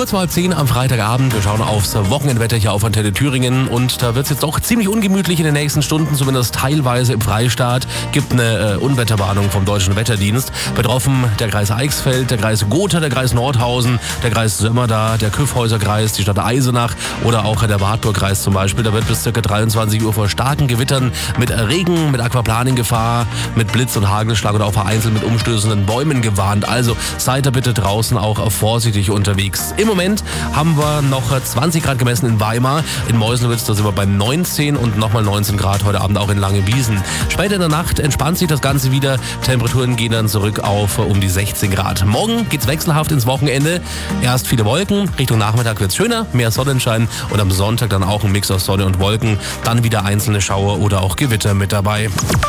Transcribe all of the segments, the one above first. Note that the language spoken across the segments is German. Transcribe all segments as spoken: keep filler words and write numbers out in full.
kurz vor halb zehn am Freitagabend. Wir schauen aufs Wochenendwetter hier auf Antenne Thüringen und da wird es jetzt doch ziemlich ungemütlich in den nächsten Stunden, zumindest teilweise im Freistaat. Gibt eine äh, Unwetterwarnung vom Deutschen Wetterdienst. Betroffen der Kreis Eichsfeld, der Kreis Gotha, der Kreis Nordhausen, der Kreis Sömmerda, der Kyffhäuser-Kreis, die Stadt Eisenach oder auch der Wartburg-Kreis zum Beispiel. Da wird bis ca. dreiundzwanzig Uhr vor starken Gewittern mit Regen, mit Aquaplaning-Gefahr, mit Blitz- und Hagelschlag oder auch vereinzelt mit umstößenden Bäumen gewarnt. Also seid da bitte draußen auch vorsichtig unterwegs. Im Moment haben wir noch zwanzig Grad gemessen in Weimar. In Meuselwitz, da sind wir bei neunzehn und nochmal neunzehn Grad heute Abend auch in Langewiesen. Später in der Nacht entspannt sich das Ganze wieder. Temperaturen gehen dann zurück auf um die sechzehn Grad. Morgen geht's wechselhaft ins Wochenende. Erst viele Wolken, Richtung Nachmittag wird's schöner, mehr Sonnenschein und am Sonntag dann auch ein Mix aus Sonne und Wolken. Dann wieder einzelne Schauer oder auch Gewitter mit dabei.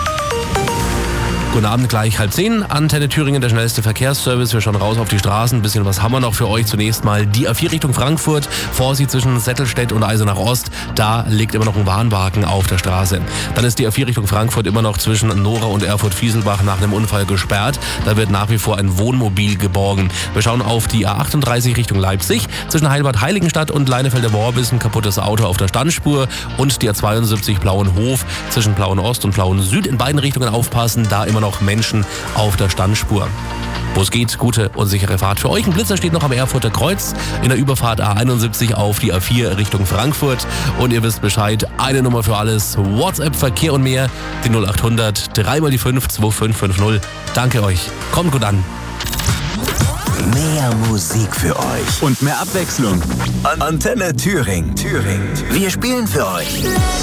Guten Abend, gleich halb zehn. Antenne Thüringen, der schnellste Verkehrsservice. Wir schauen raus auf die Straßen. Ein bisschen was haben wir noch für euch. Zunächst mal die A vier Richtung Frankfurt. Vorsicht zwischen Settelstedt und Eisenach Ost. Da liegt immer noch ein Warnwagen auf der Straße. Dann ist die A vier Richtung Frankfurt immer noch zwischen Nora und Erfurt-Fieselbach nach einem Unfall gesperrt. Da wird nach wie vor ein Wohnmobil geborgen. Wir schauen auf die A achtunddreißig Richtung Leipzig. Zwischen Heilbad-Heiligenstadt und Leinefelder-Worbis ein kaputtes Auto auf der Standspur. Und die A zweiundsiebzig Plauenhof zwischen Plauen Ost und Plauen Süd. In beiden Richtungen aufpassen. Da immer noch noch Menschen auf der Standspur. Wo es geht, gute und sichere Fahrt für euch. Ein Blitzer steht noch am Erfurter Kreuz in der Überfahrt A einundsiebzig auf die A vier Richtung Frankfurt. Und ihr wisst Bescheid, eine Nummer für alles. WhatsApp, Verkehr und mehr. Die null achthundert, drei mal die fünf, zwei fünf fünf null. Danke euch. Kommt gut an. Mehr Musik für euch. Und mehr Abwechslung. Antenne Thüringen. Thüringen. Wir spielen für euch.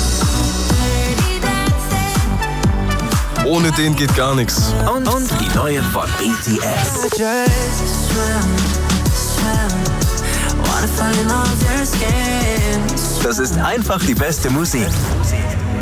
Ohne den geht gar nichts. Und, und die neue von B T S. Das ist einfach die beste Musik.